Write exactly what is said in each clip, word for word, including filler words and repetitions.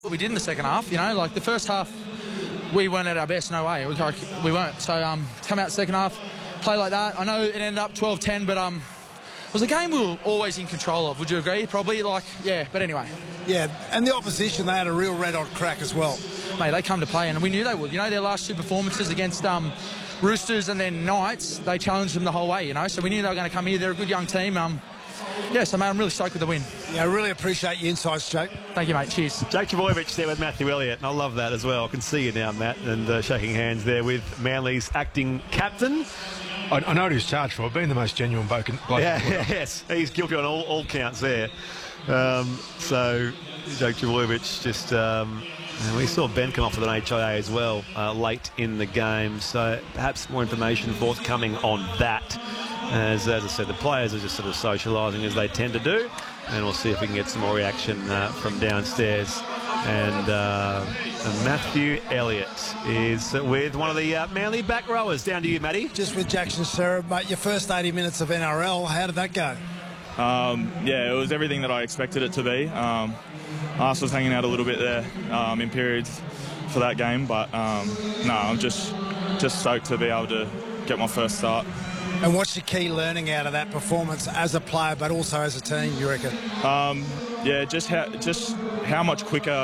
What we did in the second half, you know, like the first half, we weren't at our best, no way. We, we weren't. So um, to come out second half, play like that. I know it ended up twelve ten, but um, it was a game we were always in control of. Would you agree? Probably, like, yeah. But anyway. Yeah, and the opposition, they had a real red-hot crack as well. Mate, they come to play, and we knew they would. You know, their last two performances against um, Roosters and then Knights, they challenged them the whole way, you know. So we knew they were going to come here. They're a good young team. Um, yeah, so, mate, I'm really stoked with the win. Yeah, I really appreciate your insights, Jake. Thank you, mate. Cheers. Jake Trbojevic there with Matthew Elliott, and I love that as well. I can see you now, Matt, and uh, shaking hands there with Manly's acting captain. I, I know what he was charged for, being the most genuine bloke. In, bloke yeah, yeah, yes, he's guilty on all, all counts there. Um, so, Jake Trbojevic just... Um, and we saw Ben come off with an H I A as well uh, late in the game, so perhaps more information forthcoming on that. As, as I said, the players are just sort of socialising as they tend to do, and we'll see if we can get some more reaction uh, from downstairs. And, uh, and Matthew Elliott is with one of the uh, Manly back rowers. Down to you, Matty. Just with Jackson Sherrod, mate, your first eighty minutes of N R L, how did that go? Um, yeah, it was everything that I expected it to be. Um, Arse was hanging out a little bit there um, in periods for that game, but um, no, I'm just just stoked to be able to get my first start. And what's your key learning out of that performance as a player, but also as a team, you reckon? Um, yeah, just how just how much quicker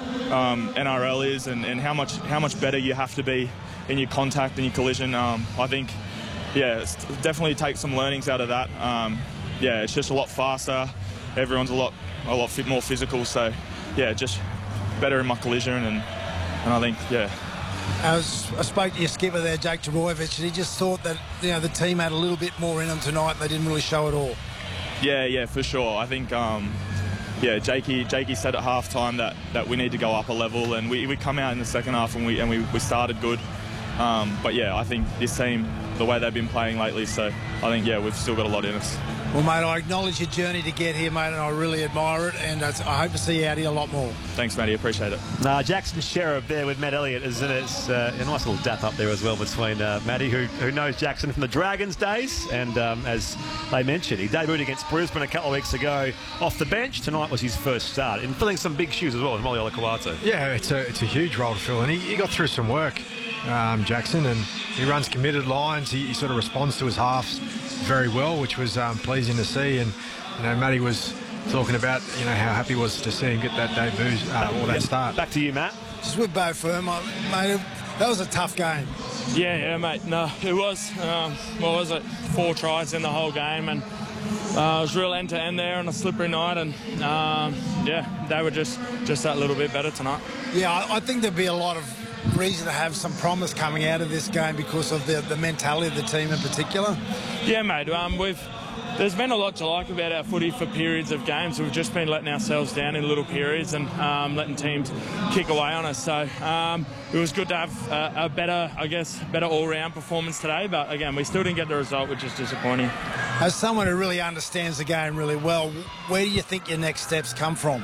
um, N R L is, and, and how much how much better you have to be in your contact and your collision. Um, I think, yeah, it's definitely take some learnings out of that. Um, yeah, it's just a lot faster. Everyone's a lot a lot fit, more physical. So, yeah, just better in my collision, and and I think, yeah. I, was, I spoke to your skipper there, Jake Trbojevic, and he just thought that, you know, the team had a little bit more in them tonight. They didn't really show it all. Yeah, yeah, for sure. I think, um, yeah, Jakey, Jakey said at half-time that, that we need to go up a level, and we, we come out in the second half and we and we, we started good. Um, but, yeah, I think this team, the way they've been playing lately, so I think, yeah, we've still got a lot in us. Well, mate, I acknowledge your journey to get here, mate, and I really admire it, and I hope to see you out here a lot more. Thanks, Matty. Appreciate it. Uh, Jackson Sherrod there with Matt Elliott. Isn't it? It's uh, a nice little dap up there as well between uh, Matty, who, who knows Jackson from the Dragons days, and um, as they mentioned, he debuted against Brisbane a couple of weeks ago off the bench. Tonight was his first start, and filling some big shoes as well as Molly Olakau'atu. Yeah, it's a, it's a huge role to fill, and he, he got through some work, um, Jackson, and he runs committed lines. He, he sort of responds to his halves very well, which was um, pleasing to see. And you know, Matty was talking about, you know, how happy he was to see him get that debut uh, or that yeah. start. Back to you, Matt. Just with Beau Fermor, mate, that was a tough game. Yeah, yeah, mate. No, it was. Um, what was it? Four tries in the whole game, and uh, it was real end to end there on a slippery night. And um, yeah, they were just just that little bit better tonight. Yeah, I, I think there'd be a lot of reason to have some promise coming out of this game because of the, the mentality of the team in particular. Yeah, mate. Um, we've there's been a lot to like about our footy for periods of games. We've just been letting ourselves down in little periods and um, letting teams kick away on us. So um, it was good to have a, a better, I guess, better all-round performance today. But again, we still didn't get the result, which is disappointing. As someone who really understands the game really well, where do you think your next steps come from?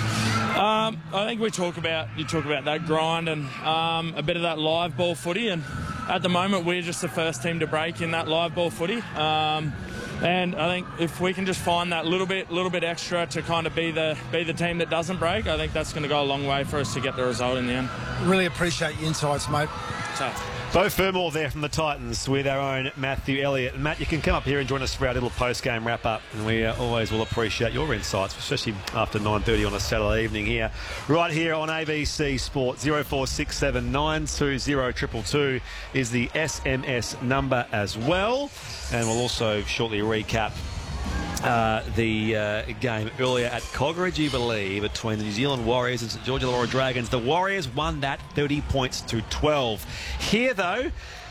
Um, I think we talk about you talk about that grind and um, a bit of that live ball footy, and at the moment we're just the first team to break in that live ball footy. Um, and I think if we can just find that little bit, little bit extra to kind of be the be the team that doesn't break, I think that's going to go a long way for us to get the result in the end. Really appreciate your insights, mate. So. Beau Fermor there from the Titans with our own Matthew Elliott. And Matt, you can come up here and join us for our little post-game wrap-up, and we uh, always will appreciate your insights, especially after nine thirty on a Saturday evening here. Right here on A B C Sport. zero four six seven nine two zero two two two is the S M S number as well. And we'll also shortly recap Uh, the uh, game earlier at Coggeridge, you believe, between the New Zealand Warriors and St George Illawarra Dragons. The Warriors won that thirty points to twelve. Here, though,